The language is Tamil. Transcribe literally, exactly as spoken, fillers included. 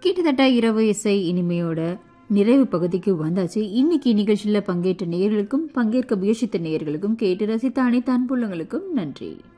கிட்டத்தட்ட இரவு இசை இனிமையோட நிறைவு பகுதிக்கு வந்தாச்சு. இன்னைக்கு நிகழ்ச்சியில் பங்கேற்ற நேயர்களுக்கும் பங்கேற்க முயற்சித்த நேயர்களுக்கும் கேட்டு ரசித்த அனைத்து அன்புள்ளங்களுக்கும் நன்றி.